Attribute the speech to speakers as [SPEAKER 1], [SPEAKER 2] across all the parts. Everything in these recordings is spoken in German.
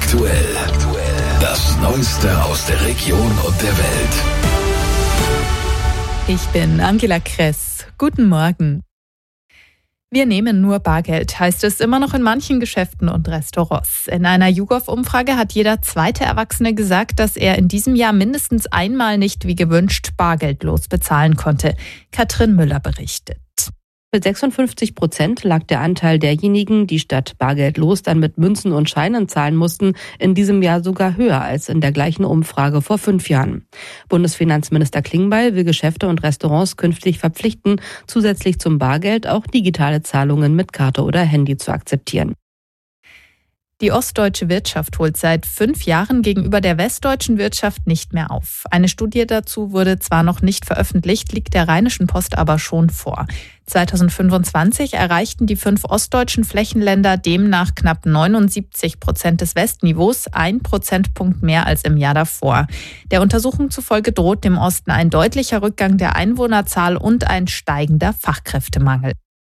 [SPEAKER 1] Aktuell. Das Neueste aus der Region und der Welt.
[SPEAKER 2] Ich bin Angela Kress. Guten Morgen. Wir nehmen nur Bargeld, heißt es immer noch in manchen Geschäften und Restaurants. In einer YouGov-Umfrage hat jeder zweite Erwachsene gesagt, dass er in diesem Jahr mindestens einmal nicht wie gewünscht bargeldlos bezahlen konnte. Katrin Müller berichtet.
[SPEAKER 3] Mit 56% lag der Anteil derjenigen, die statt bargeldlos dann mit Münzen und Scheinen zahlen mussten, in diesem Jahr sogar höher als in der gleichen Umfrage vor 5 Jahren. Bundesfinanzminister Klingbeil will Geschäfte und Restaurants künftig verpflichten, zusätzlich zum Bargeld auch digitale Zahlungen mit Karte oder Handy zu akzeptieren.
[SPEAKER 2] Die ostdeutsche Wirtschaft holt seit 5 Jahren gegenüber der westdeutschen Wirtschaft nicht mehr auf. Eine Studie dazu wurde zwar noch nicht veröffentlicht, liegt der Rheinischen Post aber schon vor. 2025 erreichten die 5 ostdeutschen Flächenländer demnach knapp 79% des Westniveaus, 1 Prozentpunkt mehr als im Jahr davor. Der Untersuchung zufolge droht dem Osten ein deutlicher Rückgang der Einwohnerzahl und ein steigender Fachkräftemangel.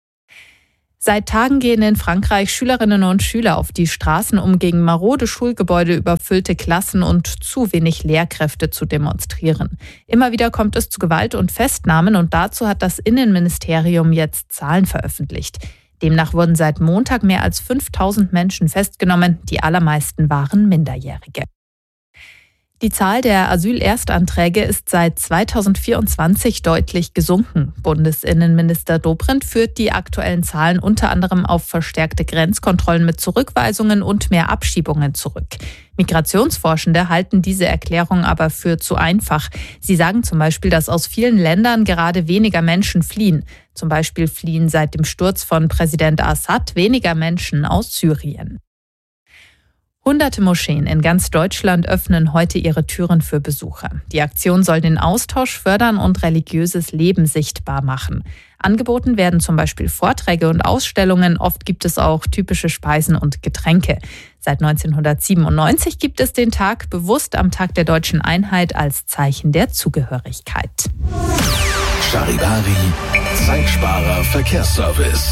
[SPEAKER 2] Seit Tagen gehen in Frankreich Schülerinnen und Schüler auf die Straßen, um gegen marode Schulgebäude, überfüllte Klassen und zu wenig Lehrkräfte zu demonstrieren. Immer wieder kommt es zu Gewalt und Festnahmen und dazu hat das Innenministerium jetzt Zahlen veröffentlicht. Demnach wurden seit Montag mehr als 5000 Menschen festgenommen, die allermeisten waren Minderjährige. Die Zahl der Asylerstanträge ist seit 2024 deutlich gesunken. Bundesinnenminister Dobrindt führt die aktuellen Zahlen unter anderem auf verstärkte Grenzkontrollen mit Zurückweisungen und mehr Abschiebungen zurück. Migrationsforschende halten diese Erklärung aber für zu einfach. Sie sagen zum Beispiel, dass aus vielen Ländern gerade weniger Menschen fliehen. Zum Beispiel fliehen seit dem Sturz von Präsident Assad weniger Menschen aus Syrien. Hunderte Moscheen in ganz Deutschland öffnen heute ihre Türen für Besucher. Die Aktion soll den Austausch fördern und religiöses Leben sichtbar machen. Angeboten werden zum Beispiel Vorträge und Ausstellungen. Oft gibt es auch typische Speisen und Getränke. Seit 1997 gibt es den Tag bewusst am Tag der Deutschen Einheit als Zeichen der Zugehörigkeit.
[SPEAKER 1] Charivari, Zeitsparer Verkehrsservice.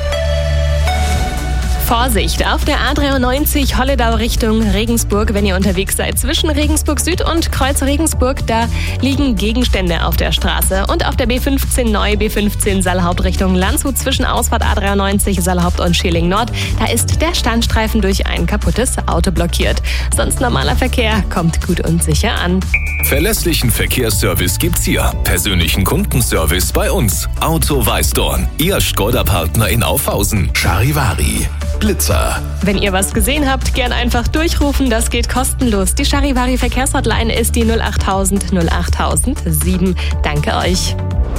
[SPEAKER 4] Vorsicht, auf der A93 Holledau Richtung Regensburg, wenn ihr unterwegs seid. Zwischen Regensburg Süd und Kreuz Regensburg, da liegen Gegenstände auf der Straße. Und auf der B15 Neu, B15 Saalhaupt Richtung Landshut zwischen Ausfahrt A93 Saalhaupt und Schilling Nord, da ist der Standstreifen durch ein kaputtes Auto blockiert. Sonst normaler Verkehr kommt gut und sicher an.
[SPEAKER 1] Verlässlichen Verkehrsservice gibt's hier. Persönlichen Kundenservice bei uns. Auto Weißdorn, Ihr Skoda-Partner in Aufhausen. Charivari, Blitzer.
[SPEAKER 4] Wenn ihr was gesehen habt, gern einfach durchrufen, das geht kostenlos. Die Charivari Verkehrshotline ist die 08000 08007. Danke euch.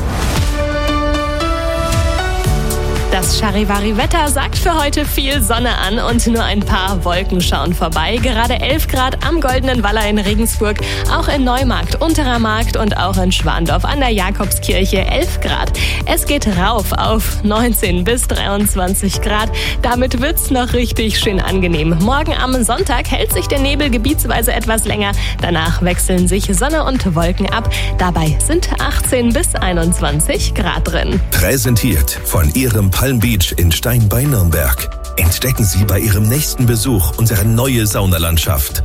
[SPEAKER 4] Das Charivari-Wetter sagt für heute viel Sonne an und nur ein paar Wolken schauen vorbei. Gerade 11 Grad am Goldenen Waller in Regensburg, auch in Neumarkt, Unterer Markt und auch in Schwandorf an der Jakobskirche 11 Grad. Es geht rauf auf 19 bis 23 Grad. Damit wird's noch richtig schön angenehm. Morgen am Sonntag hält sich der Nebel gebietsweise etwas länger. Danach wechseln sich Sonne und Wolken ab. Dabei sind 18 bis 21 Grad drin.
[SPEAKER 1] Präsentiert von Ihrem Palm Beach in Stein bei Nürnberg. Entdecken Sie bei Ihrem nächsten Besuch unsere neue Saunalandschaft.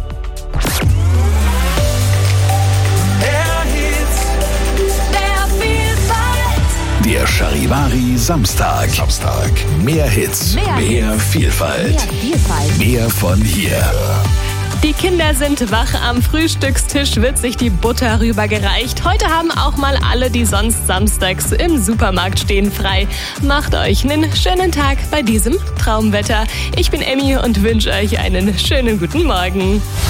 [SPEAKER 1] Der Charivari Samstag. Mehr Hits, mehr Vielfalt. Mehr von hier.
[SPEAKER 4] Die Kinder sind wach, am Frühstückstisch wird sich die Butter rübergereicht. Heute haben auch mal alle, die sonst samstags im Supermarkt stehen, frei. Macht euch einen schönen Tag bei diesem Traumwetter. Ich bin Emmy und wünsche euch einen schönen guten Morgen.